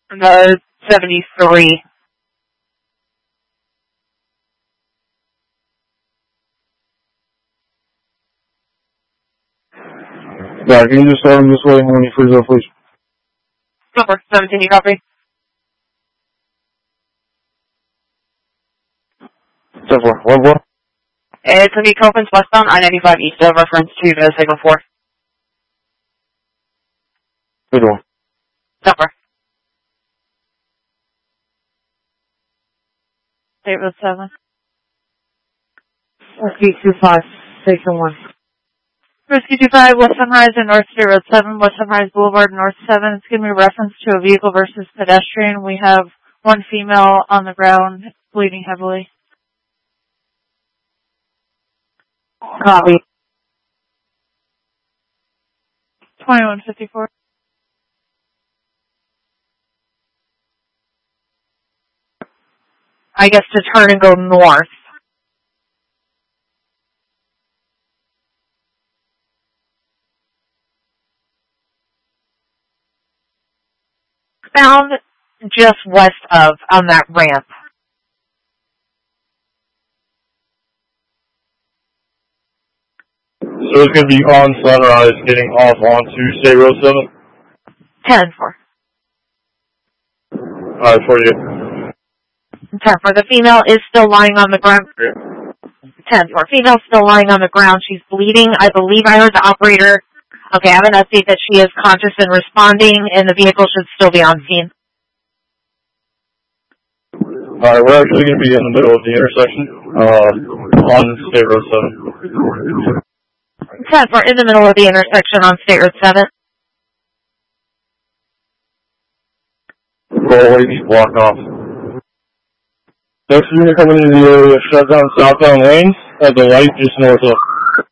The 73. Yeah, can you just start him this way when you freeze up, please? Number 17, you copy? 10-4. What? It's going to be Copens westbound, I-95 east of reference to the signal 4. Good one. Number. State Road 7. Rescue 25, Station 1. Rescue 25, West Sunrise and North State Road 7, West Sunrise Boulevard, North 7. It's going to be reference to a vehicle versus pedestrian. We have one female on the ground bleeding heavily. Copy. 2154. I guess to turn and go north. Found just west of, on that ramp. So it's going to be on Sunrise, getting off onto State Road 7? 10-4. Alright, 48. 10-4. The female is still lying on the ground. 10-4. Female still lying on the ground. She's bleeding. I believe I heard the operator. Okay, I have an update that she is conscious and responding, and the vehicle should still be on scene. Alright, we're actually going to be in the middle of the intersection, on State Road 7. 10-4, in the middle of the intersection on State Road 7. Roll blocked off. Next unit coming into the area, shut down southbound lanes at the light just north of.